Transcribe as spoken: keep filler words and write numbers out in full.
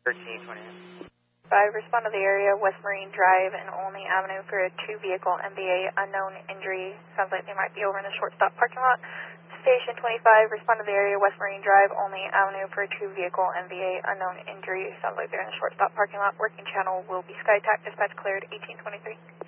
thirteen twenty. five, respond to the area, West Marine Drive and Olney Avenue for a two-vehicle M V A unknown injury. Sounds like they might be over in the shortstop parking lot. Station twenty-five, respond to the area, West Marine Drive, Olney Avenue for a two-vehicle M V A unknown injury. Sounds like they're in the shortstop parking lot. Working channel will be SkyTac. Dispatch cleared eighteen twenty-three.